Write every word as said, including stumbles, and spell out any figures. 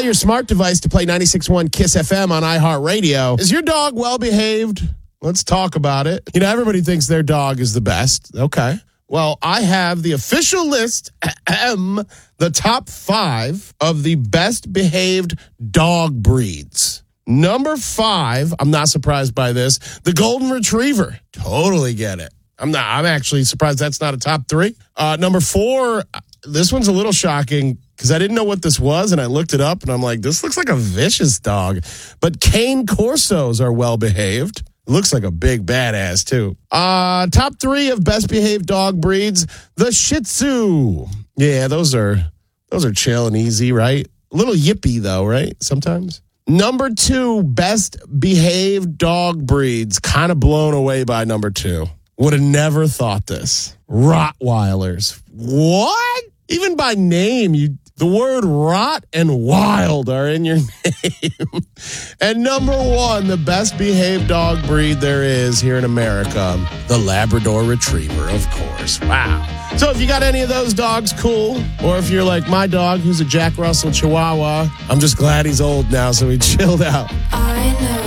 tell your smart device to play ninety-six point one KISS F M on iHeartRadio. Is your dog well-behaved? Let's talk about it. You know, everybody thinks their dog is the best. Okay. Well, I have the official list, the top five of the best behaved dog breeds. Number five, I'm not surprised by this, the Golden Retriever. Totally get it. I'm not. I'm actually surprised that's not a top three. Uh, number four, this one's a little shocking because I didn't know what this was, and I looked it up, and I'm like, this looks like a vicious dog. But Cane Corsos are well behaved. Looks like a big badass, too. Uh, top three of best behaved dog breeds, the Shih Tzu. Yeah, those are those are chill and easy, right? A little yippy, though, right? Sometimes. Number two, best behaved dog breeds. Kind of blown away by number two. Would have never thought this. Rottweilers. What? Even by name, you the word rot and wild are in your name. And number one, the best behaved dog breed there is here in America, the Labrador Retriever, of course. Wow. So if you got any of those dogs, cool. Or if you're like my dog, who's a Jack Russell Chihuahua, I'm just glad he's old now, so he chilled out. I know.